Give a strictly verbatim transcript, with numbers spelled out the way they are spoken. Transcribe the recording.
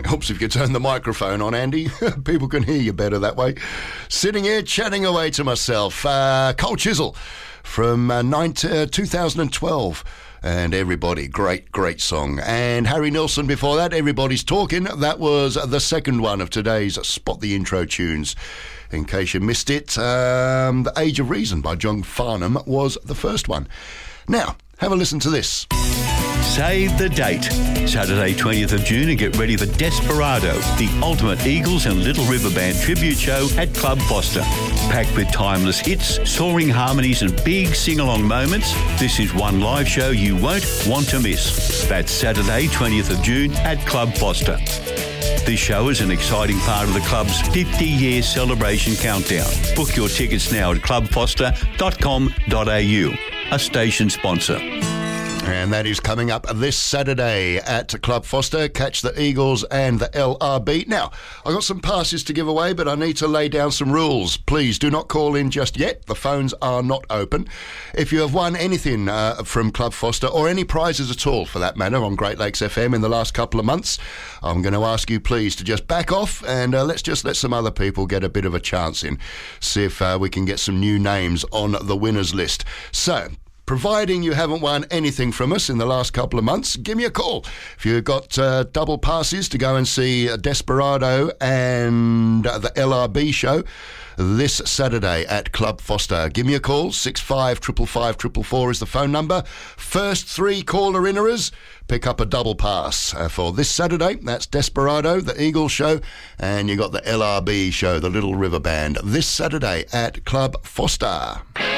Helps if you turn the microphone on, Andy. People can hear you better that way. Sitting here chatting away to myself. Uh, Cole Chisel from uh, nineteen, uh, two thousand twelve. And Everybody, great, great song. And Harry Nilsson before that, Everybody's Talking. That was the second one of today's Spot the Intro tunes. In case you missed it, um, The Age of Reason by John Farnham was the first one. Now, have a listen to this. Save the date. Saturday twentieth of June, and get ready for Desperado, the ultimate Eagles and Little River Band tribute show at Club Foster. Packed with timeless hits, soaring harmonies and big sing-along moments, this is one live show you won't want to miss. That's Saturday twentieth of June at Club Foster. This show is an exciting part of the club's fifty-year celebration countdown. Book your tickets now at club foster dot com dot a u, a station sponsor. And that is coming up this Saturday at Club Foster. Catch the Eagles and the L R B. Now, I've got some passes to give away, but I need to lay down some rules. Please do not call in just yet. The phones are not open. If you have won anything uh, from Club Foster, or any prizes at all for that matter, on Great Lakes F M in the last couple of months, I'm going to ask you please to just back off and uh, let's just let some other people get a bit of a chance in. See if uh, we can get some new names on the winners list. So, providing you haven't won anything from us in the last couple of months, give me a call. If you've got uh, double passes to go and see Desperado and uh, the L R B show this Saturday at Club Foster, give me a call. six five five five five four four is the phone number. First three caller inners pick up a double pass uh, for this Saturday. That's Desperado, the Eagles show, and you got the L R B show, the Little River Band, this Saturday at Club Foster.